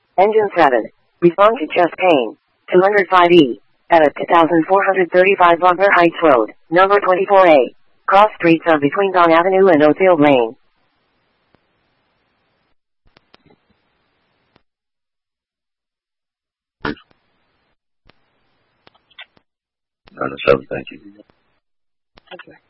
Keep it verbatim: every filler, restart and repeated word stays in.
Engine seven. Respond to chest pain. two oh five E. At a two thousand four hundred thirty-five Wagner Heights Road, number twenty-four A. Cross streets are between Don Avenue and Oakfield Lane. On the seventh, thank you. Okay.